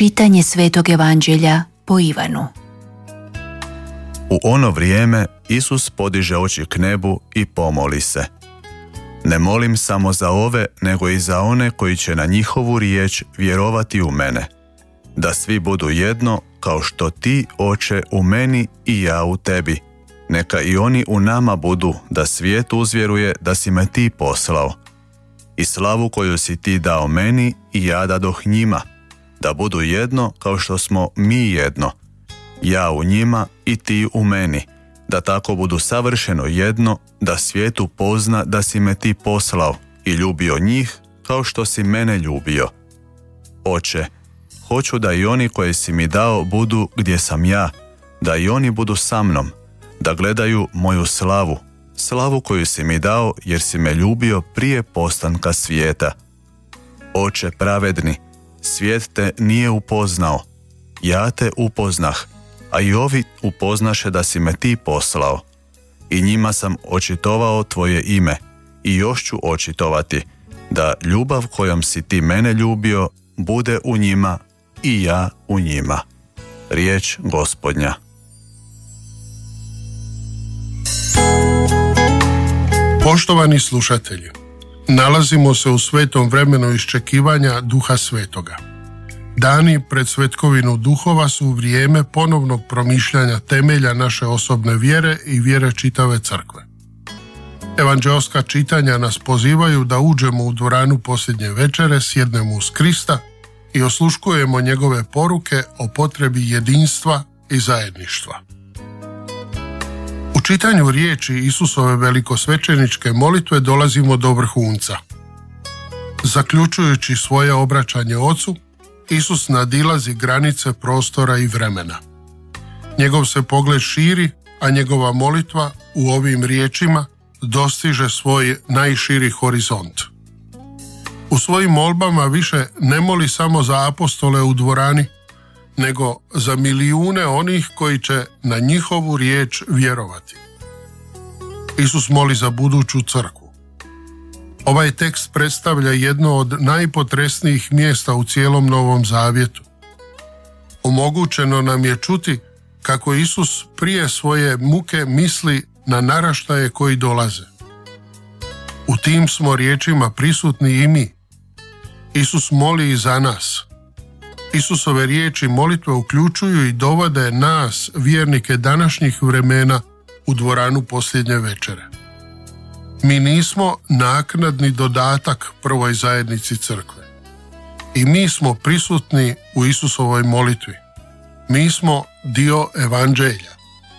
Čitanje Svetog Evanđelja po Ivanu. U ono vrijeme Isus podiže oči k nebu i pomoli se: Ne molim samo za ove, nego i za one koji će na njihovu riječ vjerovati u mene, da svi budu jedno, kao što ti, Oče, u meni i ja u tebi. Neka i oni u nama budu, da svijet uzvjeruje da si me ti poslao. I slavu koju si ti dao meni i ja dadoh njima, da budu jedno kao što smo mi jedno, ja u njima i ti u meni, da tako budu savršeno jedno, da svijet upozna da si me ti poslao i ljubio njih kao što si mene ljubio. Oče, hoću da i oni koje si mi dao budu gdje sam ja, da i oni budu sa mnom, da gledaju moju slavu, slavu koju si mi dao jer si me ljubio prije postanka svijeta. Oče pravedni, svijet te nije upoznao, ja te upoznah, a i ovi upoznaše da si me ti poslao. I njima sam očitovao tvoje ime i još ću očitovati, da ljubav kojom si ti mene ljubio bude u njima i ja u njima. Riječ Gospodnja. Poštovani slušatelji, nalazimo se u svetom vremenu iščekivanja Duha Svetoga. Dani pred svetkovinu duhova su vrijeme ponovnog promišljanja temelja naše osobne vjere i vjere čitave crkve. Evanđeoska čitanja nas pozivaju da uđemo u dvoranu posljednje večere, sjednemo uz Krista i osluškujemo njegove poruke o potrebi jedinstva i zajedništva. U čitanju riječi Isusove velikosvećeničke molitve dolazimo do vrhunca. Zaključujući svoje obraćanje Ocu, Isus nadilazi granice prostora i vremena. Njegov se pogled širi, a njegova molitva u ovim riječima dostiže svoj najširi horizont. U svojim molbama više ne moli samo za apostole u dvorani, nego za milijune onih koji će na njihovu riječ vjerovati. Isus moli za buduću crkvu. Ovaj tekst predstavlja jedno od najpotresnijih mjesta u cijelom Novom Zavjetu. Omogućeno nam je čuti kako Isus prije svoje muke misli na naraštaje koji dolaze. U tim smo riječima prisutni i mi. Isus moli i za nas. Isusove riječi molitve uključuju i dovode nas, vjernike današnjih vremena, u dvoranu posljednje večere. Mi nismo naknadni dodatak prvoj zajednici crkve. I mi smo prisutni u Isusovoj molitvi. Mi smo dio Evanđelja.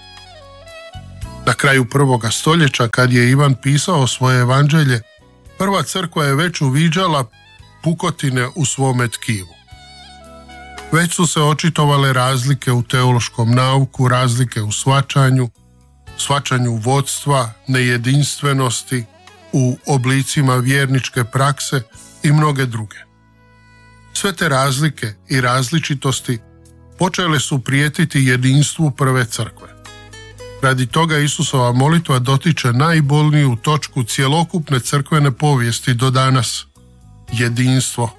Na kraju 1. stoljeća, kad je Ivan pisao svoje Evanđelje, prva crkva je već uviđala pukotine u svome tkivu. Već su se očitovale razlike u teološkom nauku, razlike u shvaćanju vodstva, nejedinstvenosti, u oblicima vjerničke prakse i mnoge druge. Sve te razlike i različitosti počele su prijetiti jedinstvu prve crkve. Radi toga Isusova molitva dotiče najbolniju točku cjelokupne crkvene povijesti do danas – jedinstvo.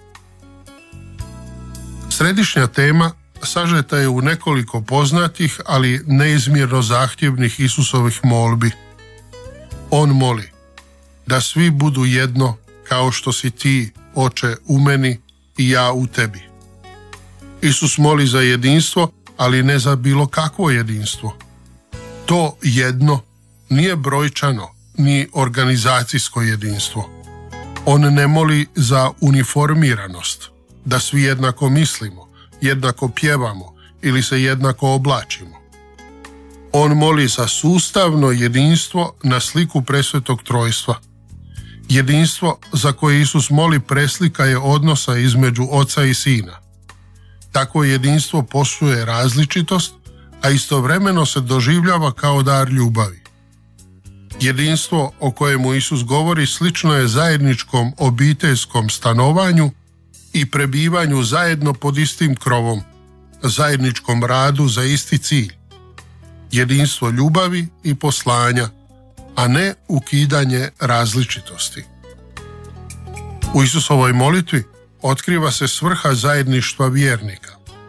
Središnja tema sažeta je u nekoliko poznatih, ali neizmjerno zahtjevnih Isusovih molbi. On moli da svi budu jedno kao što si ti, Oče, u meni i ja u tebi. Isus moli za jedinstvo, ali ne za bilo kakvo jedinstvo. To jedno nije brojčano ni organizacijsko jedinstvo. On ne moli za uniformiranost, da svi jednako mislimo, jednako pjevamo ili se jednako oblačimo. On moli za sustavno jedinstvo na sliku presvetog trojstva. Jedinstvo za koje Isus moli preslika je odnosa između Oca i Sina. Takvo jedinstvo poštuje različitost, a istovremeno se doživljava kao dar ljubavi. Jedinstvo o kojemu Isus govori slično je zajedničkom obiteljskom stanovanju i prebivanju zajedno pod istim krovom, zajedničkom radu za isti cilj. Jedinstvo ljubavi i poslanja, a ne ukidanje različitosti. U Isusovoj molitvi otkriva se svrha zajedništva vjernika.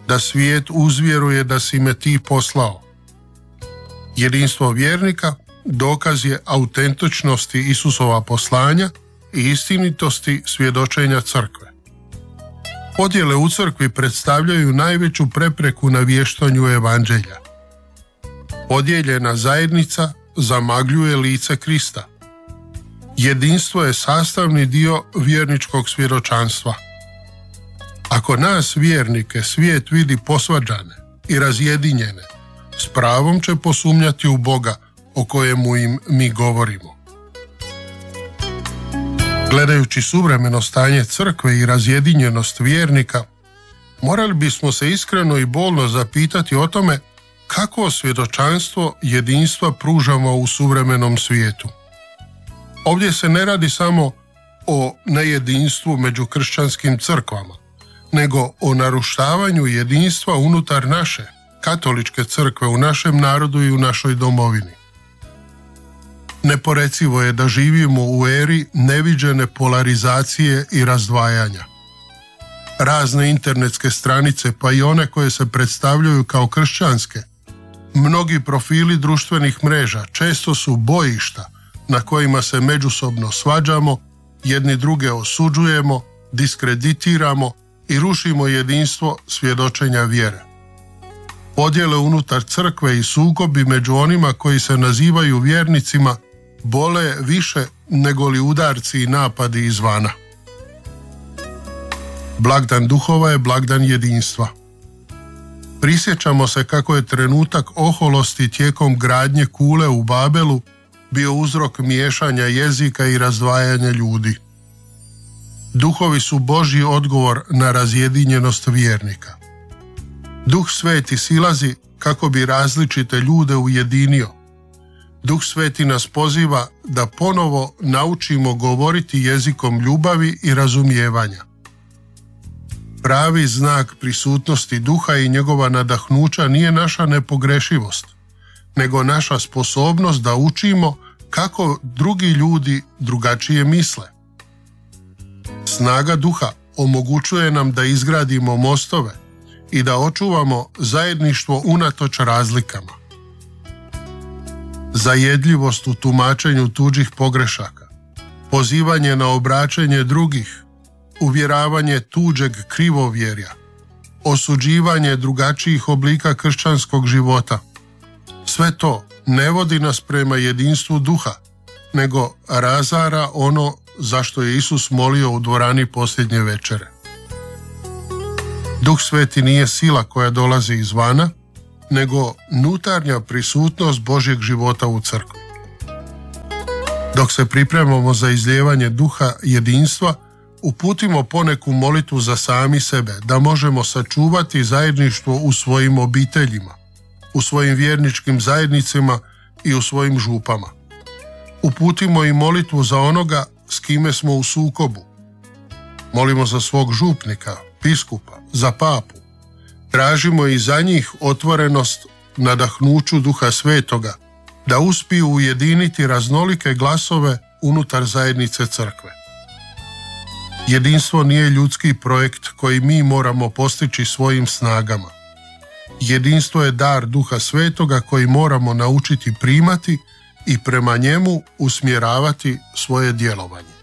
da svijet uzvjeruje da si me ti poslao. Jedinstvo vjernika dokaz je autentičnosti Isusova poslanja i istinitosti svjedočenja crkve. Podjele u crkvi predstavljaju najveću prepreku na vještanju evanđelja. Podijeljena zajednica zamagljuje lice Krista. Jedinstvo je sastavni dio vjerničkog svjedočanstva. Ako nas vjernike svijet vidi posvađane i razjedinjene, s pravom će posumnjati u Boga o kojemu im mi govorimo. Gledajući suvremeno stanje crkve i razjedinjenost vjernika, morali bismo se iskreno i bolno zapitati o tome kako svjedočanstvo jedinstva pružamo u suvremenom svijetu. Ovdje se ne radi samo o nejedinstvu među kršćanskim crkvama, nego o narušavanju jedinstva unutar naše katoličke crkve u našem narodu i u našoj domovini. Neporecivo je da živimo u eri neviđene polarizacije i razdvajanja. Razne internetske stranice, pa i one koje se predstavljaju kao kršćanske, mnogi profili društvenih mreža često su bojišta na kojima se međusobno svađamo, jedni druge osuđujemo, diskreditiramo i rušimo jedinstvo svjedočenja vjere. Podjele unutar crkve i sukobi među onima koji se nazivaju vjernicima bole više nego li udarci i napadi izvana. Blagdan duhova je blagdan jedinstva. Prisjećamo se kako je trenutak oholosti tijekom gradnje kule u Babelu bio uzrok miješanja jezika i razdvajanja ljudi. Duhovi su Božji odgovor na razjedinjenost vjernika. Duh Sveti silazi kako bi različite ljude ujedinio. Duh Sveti nas poziva da ponovo naučimo govoriti jezikom ljubavi i razumijevanja. Pravi znak prisutnosti Duha i njegova nadahnuća nije naša nepogrešivost, nego naša sposobnost da učimo kako drugi ljudi drugačije misle. Snaga Duha omogućuje nam da izgradimo mostove i da očuvamo zajedništvo unatoč razlikama. Zajedljivost u tumačenju tuđih pogrešaka, pozivanje na obraćanje drugih, uvjeravanje tuđeg krivovjerja, osuđivanje drugačijih oblika kršćanskog života. Sve to ne vodi nas prema jedinstvu duha, nego razara ono zašto je Isus molio u dvorani posljednje večere. Duh Sveti nije sila koja dolazi izvana, nego unutarnja prisutnost Božjeg života u crkvi. Dok se pripremamo za izlijevanje duha jedinstva, uputimo poneku molitvu za sami sebe, da možemo sačuvati zajedništvo u svojim obiteljima, u svojim vjerničkim zajednicama i u svojim župama. Uputimo i molitvu za onoga s kime smo u sukobu. Molimo za svog župnika, biskupa, za papu. Tražimo i za njih otvorenost nadahnuću Duha Svetoga, da uspiju ujediniti raznolike glasove unutar zajednice crkve. Jedinstvo nije ljudski projekt koji mi moramo postići svojim snagama. Jedinstvo je dar Duha Svetoga koji moramo naučiti primati i prema njemu usmjeravati svoje djelovanje.